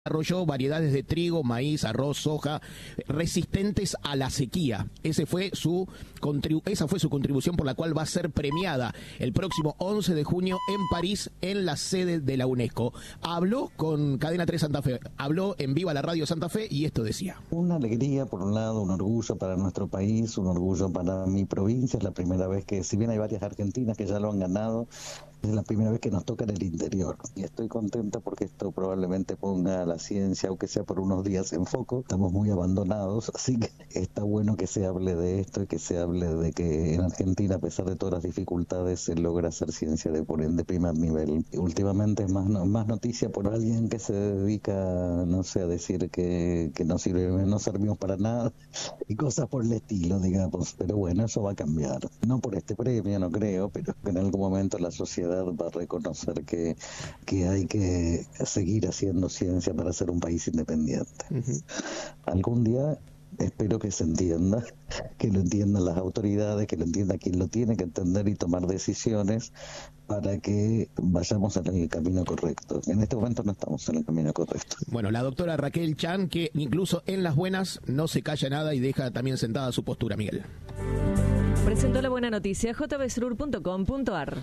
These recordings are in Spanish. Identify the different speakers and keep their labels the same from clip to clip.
Speaker 1: Desarrolló variedades de trigo, maíz, arroz, soja, resistentes a la sequía. Esa fue su contribución por la cual va a ser premiada el próximo 11 de junio en París, en la sede de la UNESCO. Habló con Cadena 3 Santa Fe, habló en Viva la Radio Santa Fe y esto decía.
Speaker 2: Una alegría, por un lado, un orgullo para nuestro país, un orgullo para mi provincia. Es la primera vez que, si bien hay varias argentinas que ya lo han ganado, es la primera vez que nos toca en el interior. Y estoy contenta porque esto probablemente ponga a la ciencia, aunque sea por unos días, en foco. Estamos muy abandonados, así que está bueno que se hable de esto y que se hable de que en Argentina, a pesar de todas las dificultades, se logra hacer ciencia de primer nivel. Y últimamente es más noticia por alguien que se dedica, no sé, a decir que no servimos para nada y cosas por el estilo, digamos. Pero bueno, eso va a cambiar. No por este premio, no creo, pero en algún momento la sociedad va a reconocer que hay que seguir haciendo ciencia para ser un país independiente. Algún día espero que se entienda, que lo entiendan las autoridades, que lo entienda quien lo tiene que entender y tomar decisiones para que vayamos en el camino correcto. En este momento no estamos en el camino correcto.
Speaker 1: Bueno, la doctora Raquel Chan, que incluso en las buenas no se calla nada y deja también sentada su postura, Miguel.
Speaker 3: Presentó la buena noticia jbsurur.com.ar.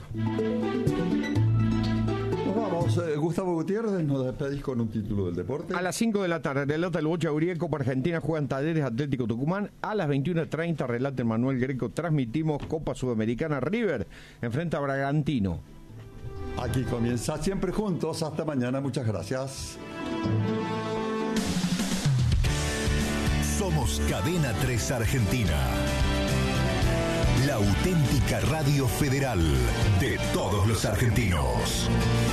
Speaker 4: Nos vamos, Gustavo Gutiérrez, nos despedís con un título del deporte.
Speaker 5: A las 5 de la tarde relata el Bocha Uriel, Copa Argentina juegan Talleres Atlético Tucumán. A las 21:30 relata el Manuel Greco, transmitimos Copa Sudamericana. River enfrenta a Bragantino.
Speaker 4: Aquí comienza Siempre Juntos, hasta mañana, muchas gracias.
Speaker 6: Somos Cadena 3 Argentina, la auténtica radio federal de todos los argentinos.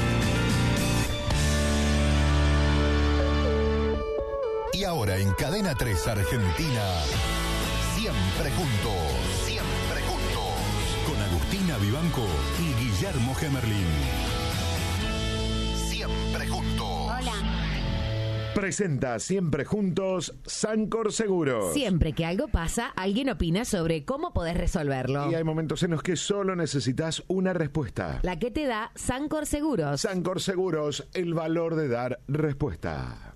Speaker 6: Y ahora en Cadena 3 Argentina, Siempre Juntos, con Agustina Vivanco y Guillermo Gemerlín. Siempre Juntos.
Speaker 7: Hola.
Speaker 8: Presenta Siempre Juntos Sancor Seguros.
Speaker 7: Siempre que algo pasa, alguien opina sobre cómo podés resolverlo.
Speaker 8: Y hay momentos en los que solo necesitas una respuesta.
Speaker 7: La que te da Sancor Seguros.
Speaker 8: Sancor Seguros, el valor de dar respuesta.